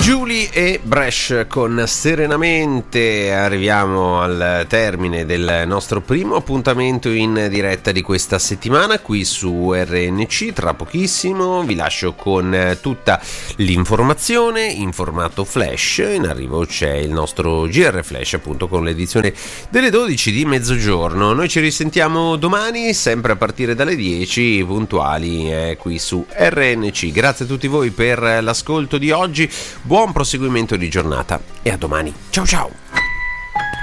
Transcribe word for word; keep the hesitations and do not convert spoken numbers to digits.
Giulia e Bresh con Serenamente. Arriviamo al termine del nostro primo appuntamento in diretta di questa settimana qui su R N C. Tra pochissimo vi lascio con tutta l'informazione in formato flash. In arrivo c'è il nostro G R Flash, appunto, con l'edizione delle dodici di mezzogiorno. Noi ci risentiamo domani sempre a partire dalle dieci puntuali eh, qui su R N C. Grazie a tutti voi per l'ascolto di oggi. Buon proseguimento di giornata e a domani. Ciao ciao.